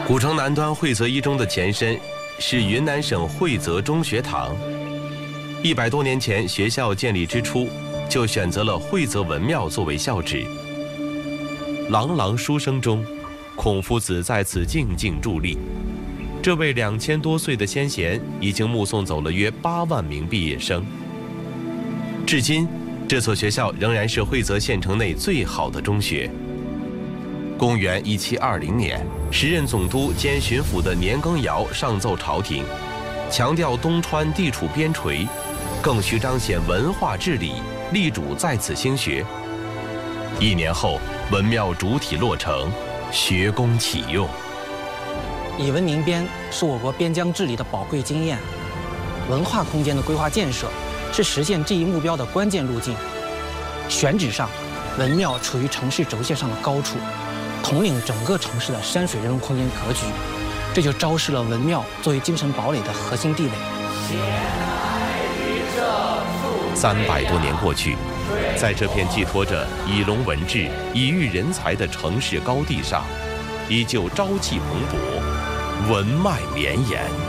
古城南端惠泽一中的前身是云南省惠泽中学堂。100多年前，学校建立之初，就选择了惠泽文庙作为校址。朗朗书声中，孔夫子在此静静伫立。这位2000多岁的先贤，已经目送走了约8万名毕业生。至今，这所学校仍然是惠泽县城内最好的中学。公元1720年，时任总督兼巡抚的年羹尧上奏朝廷，强调东川地处边陲，更需彰显文化治理，力主在此兴学。1年后，文庙主体落成，学宫启用。 以文明边是我国边疆治理的宝贵经验，文化空间的规划建设是实现这一目标的关键路径。选址上，文庙处于城市轴线上的高处，统领整个城市的山水人文空间格局，这就昭示了文庙作为精神堡垒的核心地位。 300多年过去，在这片寄托着以龙文治、以育人才的城市高地上，依旧朝气蓬勃，文脉绵延。